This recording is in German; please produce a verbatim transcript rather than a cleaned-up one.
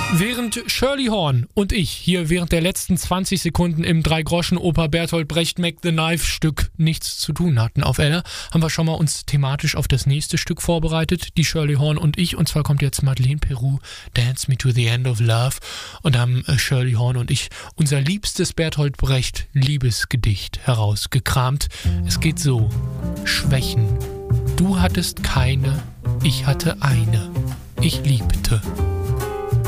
Während Shirley Horn und ich hier während der letzten zwanzig Sekunden im Drei-Groschen-Oper Bertolt Brecht Mac the Knife-Stück nichts zu tun hatten auf Ella, haben wir schon mal uns thematisch auf das nächste Stück vorbereitet, die Shirley Horn und ich. Und zwar kommt jetzt Madeleine Peru, Dance Me to the End of Love. Und da haben äh, Shirley Horn und ich unser liebstes Bertolt Brecht Liebesgedicht herausgekramt. Es geht so: Schwächen. Du hattest keine, ich hatte eine. Ich liebte.